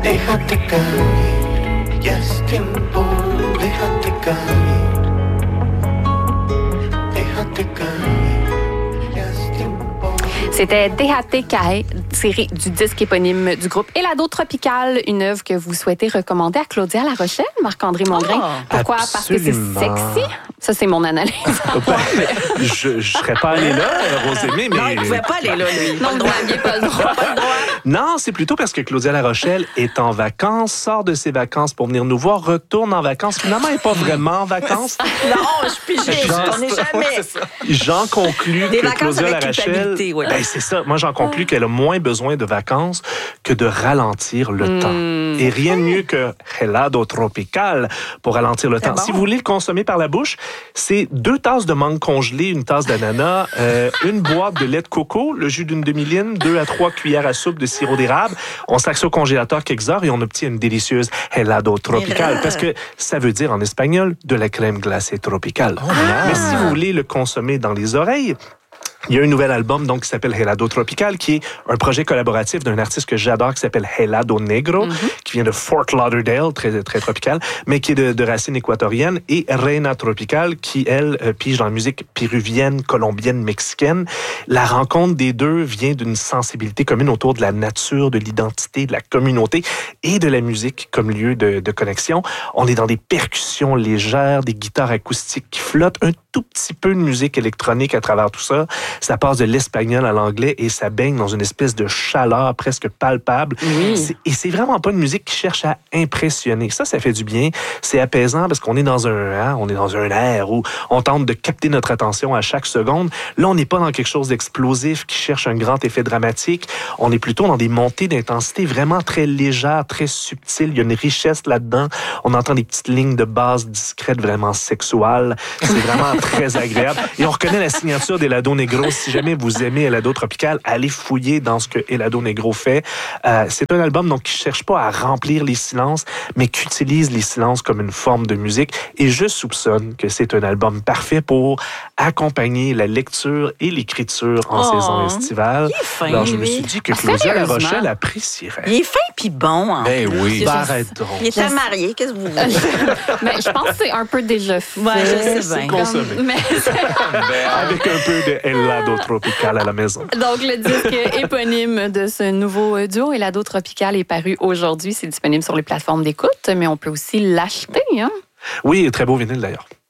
déjate caer, ya es tiempo, déjate caer, déjate caer, ya es tiempo. C'était Déjate Caer, tiré du disque éponyme du groupe Helado Tropical, une œuvre que vous souhaitez recommander à Claudia La Rochelle, Marc-André Mongrain. Pourquoi? Absolument. Parce que c'est sexy? Ça, c'est mon analyse. Je ne serais pas allé là, Rosémie, mais... Non, il ne pouvait pas aller là, lui. Non, vous n'aviez pas le droit. Non, c'est plutôt parce que Claudia La Rochelle est en vacances, sort de ses vacances pour venir nous voir, retourne en vacances. Finalement, elle n'est pas vraiment en vacances. Non, je suis pigiste, on n'est jamais... J'en conclus Des que vacances Claudia La avec Rochelle... culpabilité, oui. Ben, c'est ça. Moi, j'en conclus qu'elle a moins besoin de vacances que de ralentir le temps. Et rien de mieux que Helado Tropical pour ralentir le temps. bon. Si vous voulez le consommer par la bouche, c'est 2 tasses de mangue congelée, une tasse d'ananas, une boîte de lait de coco, le jus d'une demi-line, 2 à 3 cuillères à soupe de sirop d'érable. On sac ça au congélateur quelques heures et on obtient une délicieuse Helado Tropical. Parce que ça veut dire en espagnol de la crème glacée tropicale. Mais si vous voulez le consommer dans les oreilles, il y a un nouvel album donc qui s'appelle Helado Tropical, qui est un projet collaboratif d'un artiste que j'adore qui s'appelle Helado Negro, qui vient de Fort Lauderdale, très, très tropical, mais qui est de racines équatoriennes, et Reina Tropical, qui, elle, pige dans la musique péruvienne, colombienne, mexicaine. La rencontre des deux vient d'une sensibilité commune autour de la nature, de l'identité, de la communauté et de la musique comme lieu de connexion. On est dans des percussions légères, des guitares acoustiques qui flottent, un tout petit peu de musique électronique à travers tout ça. Ça passe de l'espagnol à l'anglais et ça baigne dans une espèce de chaleur presque palpable. Oui. Et c'est vraiment pas une musique qui cherche à impressionner. Ça fait du bien. C'est apaisant parce qu'on est dans on est dans un air où on tente de capter notre attention à chaque seconde. Là, on n'est pas dans quelque chose d'explosif qui cherche un grand effet dramatique. On est plutôt dans des montées d'intensité vraiment très légères, très subtiles. Il y a une richesse là-dedans. On entend des petites lignes de basse discrètes, vraiment sexuelles. C'est vraiment très agréable. Et on reconnaît la signature d'Helado Negro. Si jamais vous aimez Helado Tropical, allez fouiller dans ce que Helado Negro fait. C'est un album donc qui cherche pas à remplir les silences, mais qui utilise les silences comme une forme de musique. Et je soupçonne que c'est un album parfait pour accompagner la lecture et l'écriture en saison estivale. Il est fin, Alors je me lui. suis dit que Claudia La sérieusement? Rochelle apprécierait. Il est fin puis bon, en Ben plus. oui. C'est Arrête donc. Il était marié, qu'est-ce que vous voulez? Mais je pense que c'est un peu déjà fait. Ouais, je sais bien. Consommé. Mais Avec un peu de Helado Tropical à la maison. donc, le disque éponyme de ce nouveau duo, Helado Tropical, est paru aujourd'hui. C'est disponible sur les plateformes d'écoute, mais on peut aussi l'acheter. Hein? Oui, très beau vinyle d'ailleurs.